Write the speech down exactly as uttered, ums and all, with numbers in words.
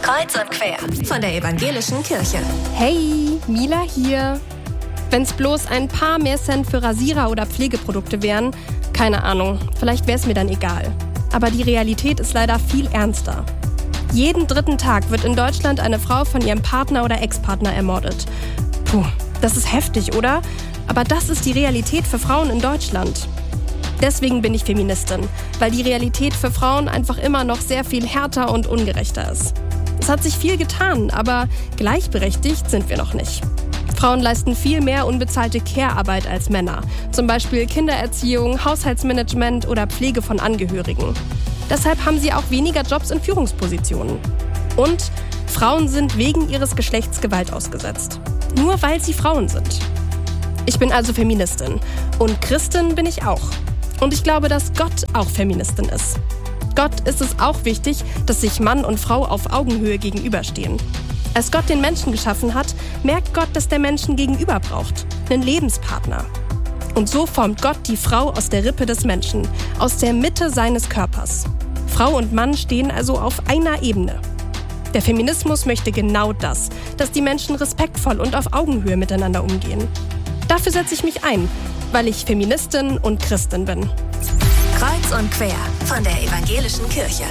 Kreuz und quer von der Evangelischen Kirche. Hey, Mila hier. Wenn's bloß ein paar mehr Cent für Rasierer oder Pflegeprodukte wären, keine Ahnung, vielleicht wär's mir dann egal. Aber die Realität ist leider viel ernster. Jeden dritten Tag wird in Deutschland eine Frau von ihrem Partner oder Ex-Partner ermordet. Puh, das ist heftig, oder? Aber das ist die Realität für Frauen in Deutschland. Deswegen bin ich Feministin, weil die Realität für Frauen einfach immer noch sehr viel härter und ungerechter ist. Es hat sich viel getan, aber gleichberechtigt sind wir noch nicht. Frauen leisten viel mehr unbezahlte Care-Arbeit als Männer. Zum Beispiel Kindererziehung, Haushaltsmanagement oder Pflege von Angehörigen. Deshalb haben sie auch weniger Jobs in Führungspositionen. Und Frauen sind wegen ihres Geschlechts Gewalt ausgesetzt. Nur weil sie Frauen sind. Ich bin also Feministin. Und Christin bin ich auch. Und ich glaube, dass Gott auch Feministin ist. Gott ist es auch wichtig, dass sich Mann und Frau auf Augenhöhe gegenüberstehen. Als Gott den Menschen geschaffen hat, merkt Gott, dass der Menschen Gegenüber braucht. Einen Lebenspartner. Und so formt Gott die Frau aus der Rippe des Menschen, aus der Mitte seines Körpers. Frau und Mann stehen also auf einer Ebene. Der Feminismus möchte genau das, dass die Menschen respektvoll und auf Augenhöhe miteinander umgehen. Dafür setze ich mich ein, weil ich Feministin und Christin bin. Kreuz und quer von der Evangelischen Kirche.